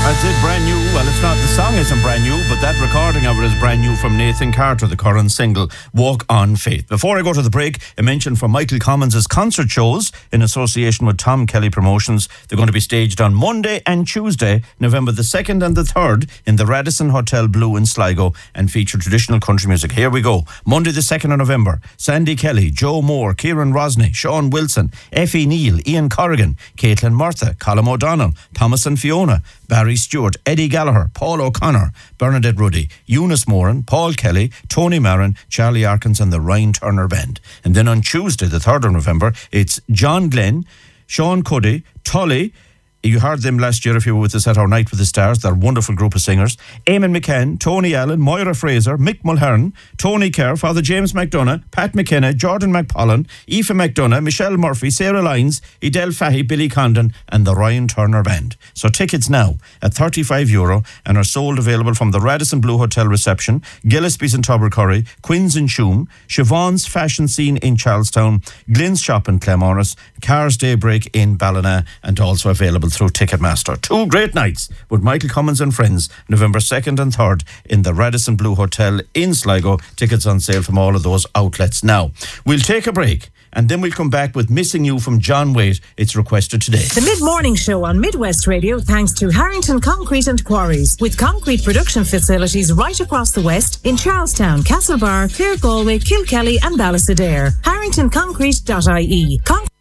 That's it, brand new. Well, it's not, the song isn't brand new, but that recording of it is brand new from Nathan Carter, the current single, Walk on Faith. Before I go to the break, a mention from Michael Commons' concert shows in association with Tom Kelly Promotions. They're going to be staged on Monday and Tuesday, November the 2nd and the 3rd, in the Radisson Hotel Blue in Sligo, and feature traditional country music. Here we go. Monday the 2nd of November, Sandy Kelly, Joe Moore, Kieran Rosney, Sean Wilson, Effie Neal, Ian Corrigan, Caitlin Murtha, Colm O'Donnell, Thomas and Fiona, Barry Stewart, Eddie Gallagher, Paul O'Connor, Bernadette Ruddy, Eunice Moran, Paul Kelly, Tony Marin, Charlie Arkins and the Ryan Turner Band. And then on Tuesday, the 3rd of November, it's John Glenn, Sean Cuddy, Tully. You heard them last year if you were with us at our Night with the Stars. They're a wonderful group of singers. Eamon McCann, Tony Allen, Moira Fraser, Mick Mulhern, Tony Kerr, Father James McDonough, Pat McKenna, Jordan McPollan, Aoife McDonough, Michelle Murphy, Sarah Lyons, Edel Fahy, Billy Condon and the Ryan Turner Band. So tickets now at €35 and are sold available from the Radisson Blue Hotel reception, Gillespie's in Tubbercurry, Quinn's in Shoom, Siobhan's Fashion Scene in Charlestown, Glyn's Shop in Claremorris, Cars Daybreak in Ballina, and also available through Ticketmaster. 2 great nights with Michael Commons and friends, November 2nd and 3rd in the Radisson Blue Hotel in Sligo. Tickets on sale from all of those outlets now. We'll take a break and then we'll come back with Missing You from John Waite. It's requested today. The Mid-Morning Show on Midwest Radio, thanks to Harrington Concrete and Quarries, with concrete production facilities right across the West in Charlestown, Castlebar, Clare Galway, Kilkelly and Ballysadare. HarringtonConcrete.ie.